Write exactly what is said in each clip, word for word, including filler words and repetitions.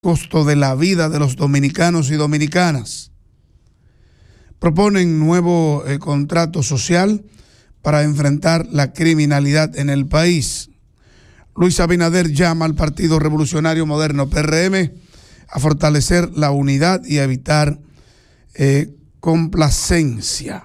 costo de la vida de los dominicanos y dominicanas. Proponen nuevo eh, contrato social para enfrentar la criminalidad en el país. Luis Abinader llama al Partido Revolucionario Moderno, P R M, a fortalecer la unidad y a evitar eh, complacencia.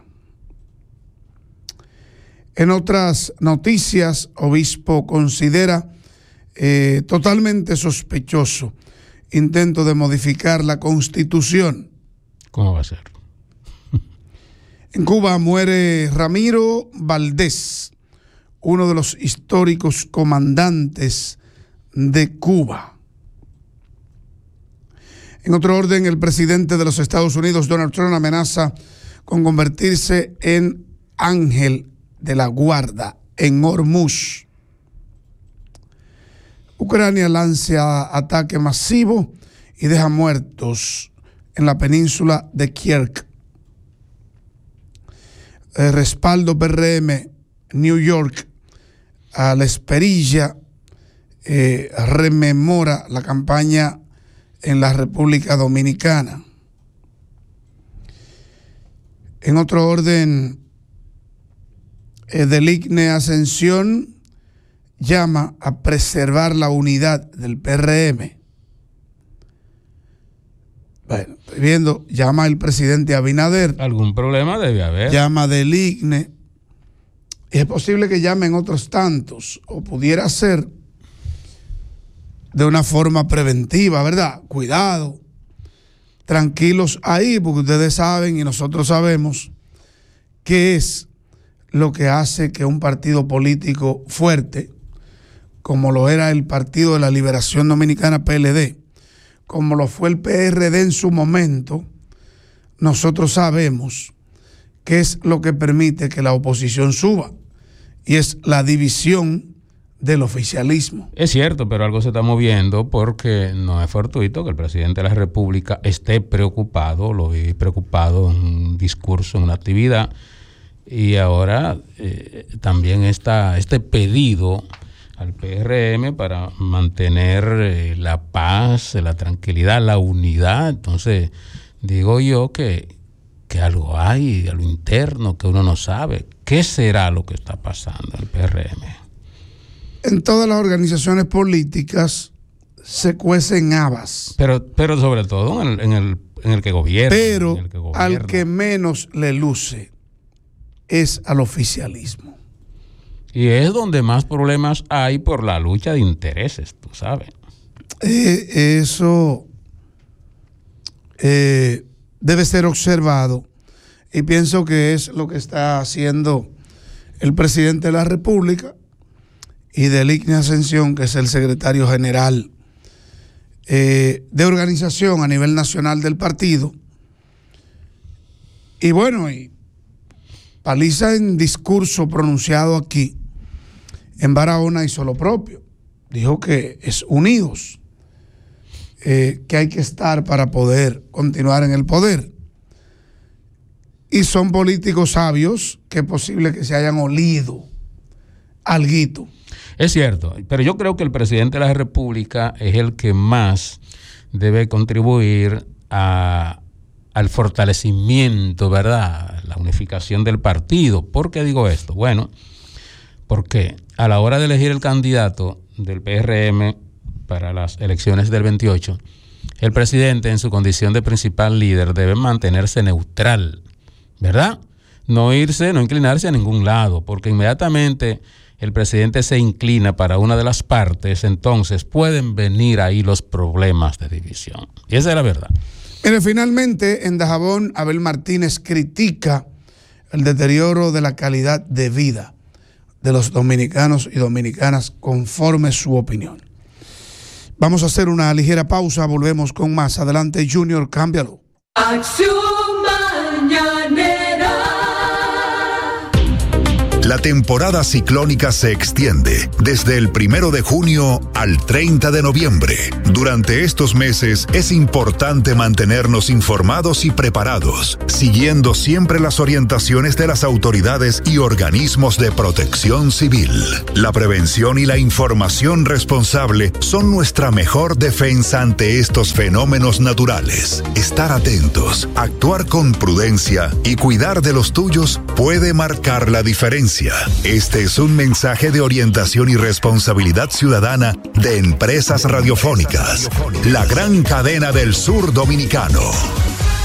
En otras noticias, obispo considera eh, totalmente sospechoso intento de modificar la Constitución. ¿Cómo va a ser? En Cuba muere Ramiro Valdés, uno de los históricos comandantes de Cuba. En otro orden, el presidente de los Estados Unidos, Donald Trump, amenaza con convertirse en ángel de la guarda en Hormuz. Ucrania lanza ataque masivo y deja muertos en la península de Kiev. El respaldo P R M New York a la Esperilla eh, rememora la campaña en la República Dominicana. En otro orden, eh, del I C N E Ascensión llama a preservar la unidad del P R M. Bueno, estoy viendo, llama el presidente Abinader. Algún problema debe haber. Llama del I C N E. Y es posible que llamen otros tantos, o pudiera ser de una forma preventiva, ¿verdad? Cuidado, tranquilos ahí, porque ustedes saben y nosotros sabemos qué es lo que hace que un partido político fuerte, como lo era el Partido de la Liberación Dominicana, P L D, como lo fue el P R D en su momento, nosotros sabemos qué es lo que permite que la oposición suba, y es la división del oficialismo. Es cierto, pero algo se está moviendo, porque no es fortuito que el presidente de la República esté preocupado, lo vi preocupado en un discurso, en una actividad, y ahora eh, también está este pedido al P R M para mantener eh, la paz, la tranquilidad, la unidad. Entonces, digo yo que, que algo hay a lo interno que uno no sabe. ¿Qué será lo que está pasando en el P R M? En todas las organizaciones políticas se cuecen habas. Pero, pero sobre todo en el, en el, en el que gobierna. Pero en el que gobierna. Al que menos le luce es al oficialismo. Y es donde más problemas hay por la lucha de intereses, tú sabes. Eh, eso eh, debe ser observado, y pienso que es lo que está haciendo el presidente de la República y del I C N E Ascensión, que es el secretario general eh, de organización a nivel nacional del partido. Y bueno, y Paliza, en discurso pronunciado aquí en Barahona, hizo lo propio. Dijo que es unidos, eh, que hay que estar para poder continuar en el poder. Y son políticos sabios que es posible que se hayan olido alguito. Es cierto, pero yo creo que el presidente de la República es el que más debe contribuir a, al fortalecimiento, ¿verdad? La unificación del partido. ¿Por qué digo esto? Bueno, porque a la hora de elegir el candidato del P R M para las elecciones del veintiocho, el presidente, en su condición de principal líder, debe mantenerse neutral, ¿verdad? No irse, no inclinarse a ningún lado, porque inmediatamente el presidente se inclina para una de las partes, entonces pueden venir ahí los problemas de división. Y esa es la verdad. Mire, finalmente, en Dajabón, Abel Martínez critica el deterioro de la calidad de vida de los dominicanos y dominicanas conforme su opinión. Vamos a hacer una ligera pausa, volvemos con más. Adelante, Junior, cámbialo. Acción mañanera. La La temporada ciclónica se extiende desde el primero de junio al treinta de noviembre. Durante estos meses es importante mantenernos informados y preparados, siguiendo siempre las orientaciones de las autoridades y organismos de protección civil. La prevención y la información responsable son nuestra mejor defensa ante estos fenómenos naturales. Estar atentos, actuar con prudencia y cuidar de los tuyos puede marcar la diferencia. Este es un mensaje de orientación y responsabilidad ciudadana de Empresas Radiofónicas, la gran cadena del sur dominicano.